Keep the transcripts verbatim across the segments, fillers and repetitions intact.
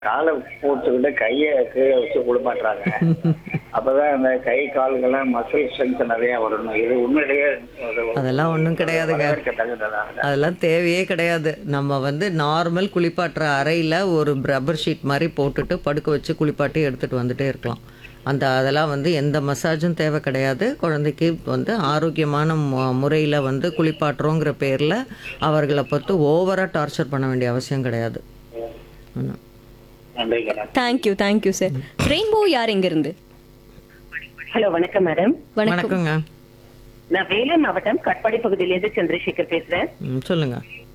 காலை போட்டுக்கிட்டு கையை கீழே வச்சு குளிப்பாட்டுறாங்க. அப்பதான் அந்த கை கால்கள்லாம் மசில் ஸ்ட்ரென்த் நிறைய வரணும். இது உண்மையிலேயே ஒரு அதெல்லாம் ஒன்றும் கிடையாதுங்க. வரவேற்க தகுந்ததா? அதெல்லாம் தேவையே கிடையாது. நம்ம வந்து நார்மல் குளிப்பாட்டுற அறையில் ஒரு ரப்பர் ஷீட் மாதிரி போட்டுட்டு படுக்க வச்சு குளிப்பாட்டி எடுத்துகிட்டு வந்துட்டே இருக்கலாம். அந்த அதெல்லாம் வந்து எந்த மசாஜும் தேவை கிடையாது. குழந்தைக்கு வந்து ஆரோக்கியமான முறையில் வந்து குளிப்பாட்டுறோங்கிற பேரில் அவர்களை பொறுத்து ஓவராக டார்ச்சர் பண்ண வேண்டிய அவசியம் கிடையாது. ஆமாம். நன்றி madam. Thank you thank you sir. Rainbow யார் எங்க இருந்து? ஹலோ வணக்கம் மேடம். வணக்கம். வணக்கங்க. நான் வேலூர் மாவட்டம் கட்பாடி பகுதியிலிருந்து சந்திரசேகர் பேசுறேன். ம், சொல்லுங்க.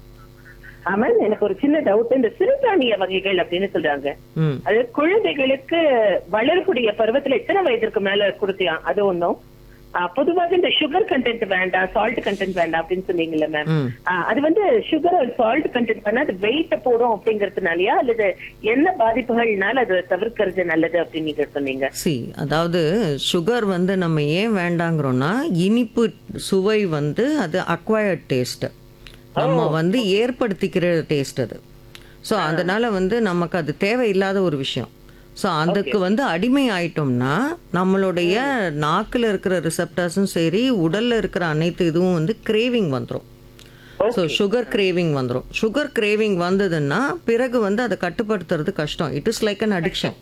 ஆமாம், எனக்கு ஒரு சின்ன டவுட். இந்த சிறுதானிய வகைகள் அப்படின்னு சொல்றாங்க, ம் அது குழந்தைகளுக்கு வளரக்கூடிய பருவத்துல எத்தனை வயதிற்கு மேல கொடுக்கலாம்? அது ஒண்ணும். ஆஹ், பொதுவாக இந்த சுகர் கண்டென்ட் வேண்டாம், சால்ட் கண்டென்ட் வேண்டாம் அப்படின்னு சொன்னீங்கல்ல மேம். ம் அது வந்து சுகர் சால்ட் கண்டென்ட் பண்ணா அது வெயிட்ட போடும் அப்படிங்கறதுனாலயா அல்லது என்ன பாதிப்புகள்னால அதை தவிர்க்கிறது நல்லது அப்படின்னு நீங்க சொன்னீங்க? சி அதாவது சுகர் வந்து நம்ம ஏன் வேண்டாங்கிறோன்னா, இனிப்பு சுவை வந்து அது அக்வயர்ட் டேஸ்ட்டு, நம்ம வந்து ஏற்படுத்திக்கிற டேஸ்ட் அது. ஸோ அதனால் வந்து நமக்கு அது தேவையில்லாத ஒரு விஷயம். ஸோ அதுக்கு வந்து அடிமை ஆயிட்டோம்னா நம்மளுடைய நாக்கில் இருக்கிற ரிசப்டர்ஸும் சரி, உடலில் இருக்கிற அனைத்து இதுவும் வந்து கிரேவிங் வந்துடும். ஸோ சுகர் கிரேவிங் வந்துடும். சுகர் கிரேவிங் வந்ததுன்னா பிறகு வந்து அதை கட்டுப்படுத்துறது கஷ்டம். It is like an addiction.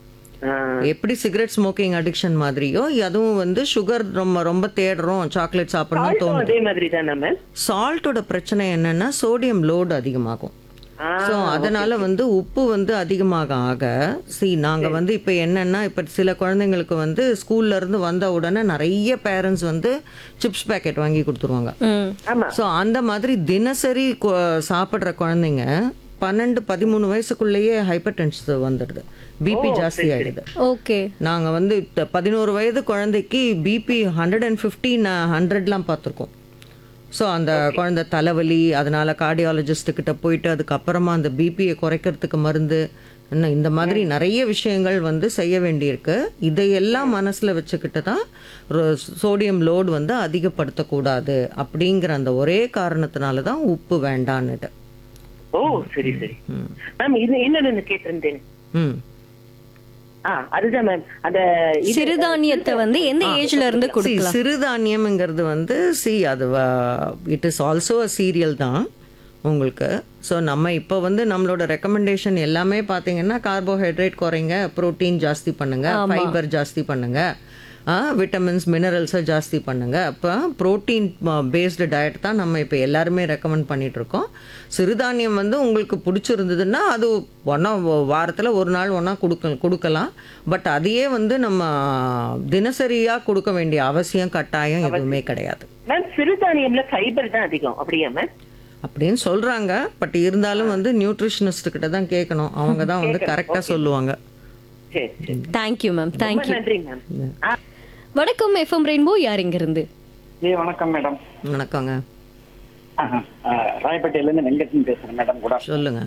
எப்படி சிகரெட் ஸ்மோக்கிங் அடிக்ஷன் மாதிரியோ அதுவும் வந்து சுகர் ரொம்ப ரொம்ப தேடுறோம், சாக்லேட் சாப்பிடணும்னு தோணுது. அதே மாதிரி தானே மேம்? சால்ட்டோட பிரச்சனை என்னன்னா சோடியம் லோடு அதிகமாகும். ஸோ அதனால வந்து உப்பு வந்து அதிகமாக ஆக, சி நாங்கள் வந்து இப்போ என்னன்னா, இப்போ சில குழந்தைங்களுக்கு வந்து ஸ்கூல்ல இருந்து வந்த உடனே நிறைய பேரண்ட்ஸ் வந்து சிப்ஸ் பேக்கெட் வாங்கி கொடுத்துருவாங்க. ம் ஆமா. ஸோ அந்த மாதிரி தினசரி கு- சாப்பிட்ற குழந்தைங்க பன்னெண்டு பதிமூணு வயசுக்குள்ளேயே ஹைப்பர் டென்ஷன் வந்துடுது, பிபி ஜாஸ்தி ஆயிடுது. ஓகே. நாங்கள் வந்து த- பதினோரு வயது குழந்தைக்கு பிபி ஹண்ட்ரட் அண்ட் ஃபிஃப்டின் ஹண்ட்ரட்லாம் பார்த்துருக்கோம். ஸோ அந்த குழந்தை தலைவலி, அதனால் கார்டியாலஜிஸ்ட்டுக்கிட்ட போயிட்டு அதுக்கப்புறமா அந்த பிபியை குறைக்கிறதுக்கு மருந்து, இன்னும் இந்த மாதிரி நிறைய விஷயங்கள் வந்து செய்ய வேண்டியிருக்கு. இதையெல்லாம் மனசில் வச்சுக்கிட்டு தான் சோடியம் லோடு வந்து அதிகப்படுத்தக்கூடாது அப்படிங்கிற அந்த ஒரே காரணத்தினால தான் உப்பு வேண்டான்னுட்டு. ஓ சரி சரி மேம். இது என்னன்னு கேட்டிருந்தேன். ம் ஆ அதுதான் மேம். அந்த இது- சிறுதானியத்தை வந்து எந்த ஏஜ்ல இருந்து See, கொடுக்கலாம்? சிறுதானியம்ங்கிறது வந்து சி அது it is also a serial தான் உங்களுக்கு. ஸோ நம்ம இப்போ வந்து நம்மளோட ரெக்கமெண்டேஷன் எல்லாமே பார்த்தீங்கன்னா கார்போஹைட்ரேட் குறைங்க, புரோட்டீன் ஜாஸ்தி பண்ணுங்க, ஃபைபர் ஜாஸ்தி பண்ணுங்க, விட்டமின்ஸ் மினரல்ஸை ஜாஸ்தி பண்ணுங்க. அப்போ ப்ரோட்டீன் பேஸ்டு டயட் தான் நம்ம இப்போ எல்லாருமே ரெக்கமெண்ட் பண்ணிட்டு இருக்கோம். சிறுதானியம் வந்து உங்களுக்கு பிடிச்சிருந்ததுன்னா அது ஒன்றா வாரத்தில் ஒரு நாள் ஒன்றா கொடுக்க கொடுக்கலாம். பட் அதையே வந்து நம்ம தினசரியாக கொடுக்க வேண்டிய அவசியம் கட்டாயம் எதுவுமே கிடையாது மேம் சிறுதானியம்ல ஃபைபர் தான் அதிகம் அப்படியா மேம்? அப்படின்னு சொல்கிறாங்க. பட் இருந்தாலும் வந்து நியூட்ரிஷனிஸ்ட் கிட்ட தான் கேட்கணும். அவங்க தான் வந்து கரெக்டாக சொல்லுவாங்க. சரி சரி. Thank you ma'am. ரொம்ப தேங்க்யூ. நன்றி மேம். ஆ, வணக்கம். எஃப்எம் ரெயின்போ யார் எங்க இருந்து? ஏ வணக்கம் மேடம். வணக்கங்க. ஆஹா. ஆஹ், ராயப்பேட்டையில இருந்து வெங்கட்டன் பேசுறேன் மேடம். கூட சொல்லுங்க.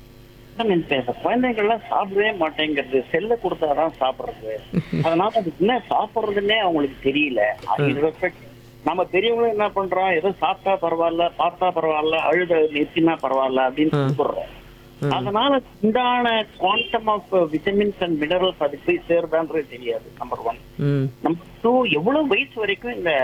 குழந்தைகள்லாம் சாப்பிடவே மாட்டேங்கிறது, செல்ல கொடுத்தாதான் சாப்பிடுறது. அதனால அது என்ன சாப்பிடுறதுன்னே அவங்களுக்கு தெரியல. அது irrespect- நம்ம பெரியவங்களும் என்ன பண்றோம், ஏதோ சாப்பிட்டா பரவாயில்ல, பார்த்தா பரவாயில்ல, அழுத நிறுத்தினா பரவாயில்ல அப்படின்னு சொல்றோம். அதனால உண்டான quantum of vitamins and minerals அது போய் சேருதான்றது தெரியாது. Number one. ம் நம்பர் டூ, எவ்வளவு வயசு வரைக்கும் இந்த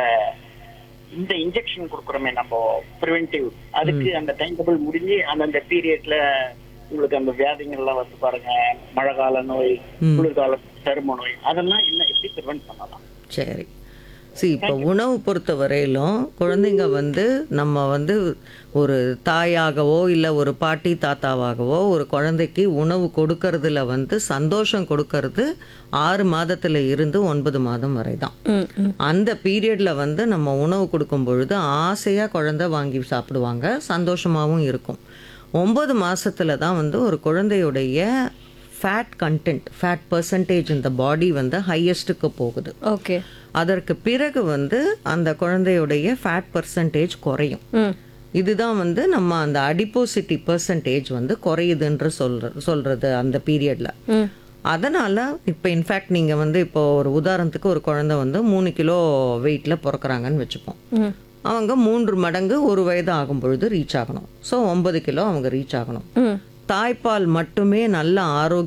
இந்த இன்ஜெக்ஷன் கொடுக்குறோமே நம்ம ப்ரிவென்டிவ், அதுக்கு அந்த டைம் டேபிள் முடிஞ்சு அந்தந்த பீரியட்ல உங்களுக்கு அந்த வியாதிகள்லாம் வந்து பாருங்க, மழை கால நோய், குளிர்கால சரும நோய், அதெல்லாம் என்ன எப்படி ப்ரிவென்ட் பண்ணலாம்? சரி. சரி, இப்போ உணவு பொறுத்த வரையிலும் குழந்தைங்க வந்து நம்ம வந்து ஒரு தாயாகவோ இல்லை ஒரு பாட்டி தாத்தாவாகவோ ஒரு குழந்தைக்கு உணவு கொடுக்கறதுல வந்து சந்தோஷம் கொடுக்கறது ஆறு மாதத்துல இருந்து ஒன்பது மாதம் வரை தான். ம் ம் அந்த பீரியட்ல வந்து நம்ம உணவு கொடுக்கும் பொழுது ஆசையாக குழந்தை வாங்கி சாப்பிடுவாங்க, சந்தோஷமாகவும் இருக்கும். ஒம்பது மாசத்துல தான் வந்து ஒரு குழந்தையுடைய ஃபேட் கண்டென்ட், ஃபேட் பர்சன்டேஜ் இந்த பாடி வந்து ஹையஸ்ட்டுக்கு போகுது. ஓகே. அதற்கு பிறகு வந்து அந்த குழந்தையுடைய ஃபேட் பர்சன்டேஜ் குறையும். ம் இதுதான் வந்து நம்ம அந்த அடிப்போசிட்டி பர்சன்டேஜ் வந்து குறையுதுன்ற சொல்ற சொல்றது அந்த பீரியட்ல. ம் அதனால இப்போ இன்ஃபேக்ட் நீங்க வந்து இப்போ ஒரு உதாரணத்துக்கு ஒரு குழந்தை வந்து மூணு கிலோ வெயிட்ல பிறக்கிறாங்கன்னு வச்சுப்போம். ம் அவங்க மூன்று மடங்கு ஒரு வயது ஆகும் பொழுது ரீச் ஆகணும். ஸோ ஒன்பது கிலோ அவங்க ரீச் ஆகணும். ம் தாய்ப்பால் மட்டுமே நல்ல ஆரோக்கிய